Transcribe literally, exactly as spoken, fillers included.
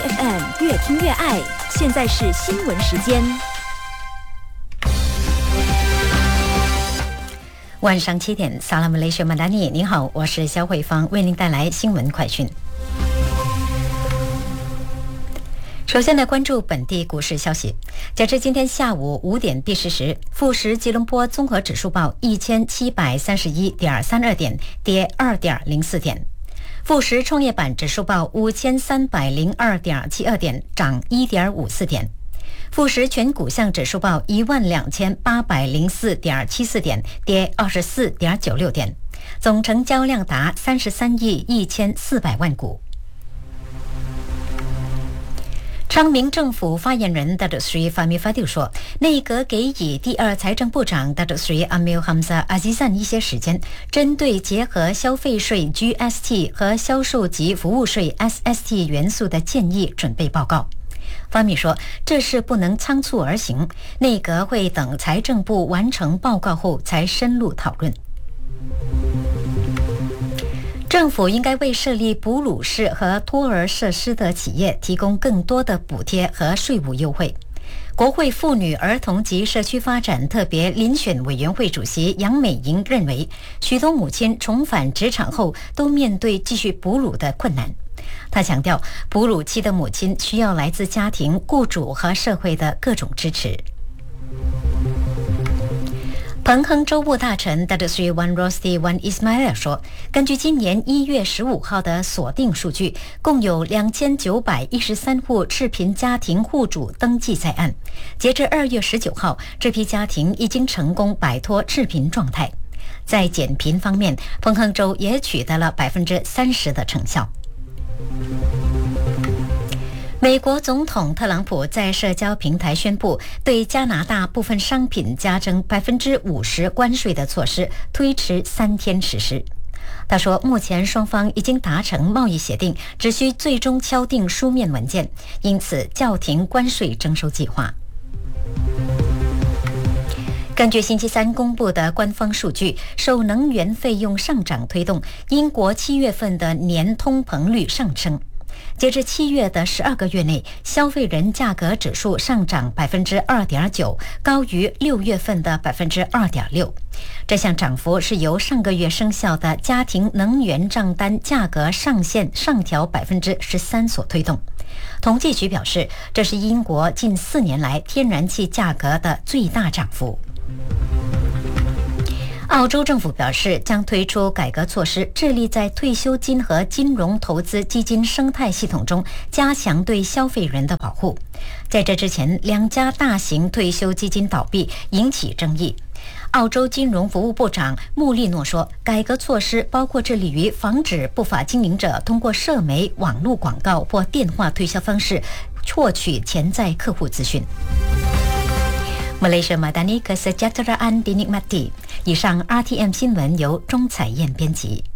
F M 越听越爱。现在是新闻时间。 晚上七点，萨拉姆雷雪曼达尼，您好，我是肖慧芳，为您带来新闻快讯。首先来关注本地股市消息。截至今天下午五点毕市时，富时吉隆坡综合指数报一千七百三十一点三二点，跌二点零四点；富时创业板指数报五千三百零二点七二点，涨一点五四点；富时全股项指数报一万两千八百零四点七四点，跌二十四点九六点，总成交量达三十三亿一千四百万股。昌明政府发言人 Datuk Seri Fahmi Fadil 说，内阁给予第二财政部长 Datuk Seri Amil Hamzah Azizan 一些时间，针对结合消费税 G S T 和销售及服务税 S S T 元素的建议准备报告。法米说，这是不能仓促而行，内阁会等财政部完成报告后才深入讨论。政府应该为设立哺乳室和托儿设施的企业提供更多的补贴和税务优惠。国会妇女儿童及社区发展特别遴选委员会主席杨美莹认为，许多母亲重返职场后都面对继续哺乳的困难。她强调，哺乳期的母亲需要来自家庭、雇主和社会的各种支持。彭亨州务大臣 Datuk Seri Wan Rosli Wan Ismail 说，根据今年一月十五号的锁定数据，共有两千九百一十三户赤贫家庭户主登记在案。截至二月十九号，这批家庭已经成功摆脱赤贫状态。在减贫方面，彭亨州也取得了百分之三十的成效。美国总统特朗普在社交平台宣布对加拿大部分商品加征百分之五十关税的措施推迟三天实施。他说，目前双方已经达成贸易协定，只需最终敲定书面文件，因此叫停关税征收计划。根据星期三公布的官方数据，受能源费用上涨推动，英国七月份的年通膨率上升。截至七月的十二个月内，消费人价格指数上涨百分之二点九，高于六月份的百分之二点六。这项涨幅是由上个月生效的家庭能源账单价格上限上调百分之十三所推动。统计局表示，这是英国近四年来天然气价格的最大涨幅。澳洲政府表示，将推出改革措施，致力在退休金和金融投资基金生态系统中加强对消费人的保护。在这之前，两家大型退休基金倒闭，引起争议。澳洲金融服务部长穆利诺说，改革措施包括致力于防止不法经营者通过社媒、网络广告或电话推销方式获取潜在客户资讯。Malaysia Madani Kesejahteraan dinikmati。以上 R T M 新闻由钟彩燕编辑。